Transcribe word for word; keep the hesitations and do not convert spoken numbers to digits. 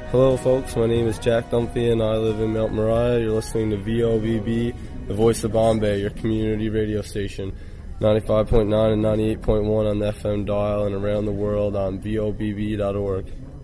Hello folks, my name is Jack Dumphy and I live in Mount Moriah. You're listening to V O B B, the voice of Bombay, your community radio station. ninety-five point nine and ninety-eight point one on the F M dial and around the world on V O B B dot org.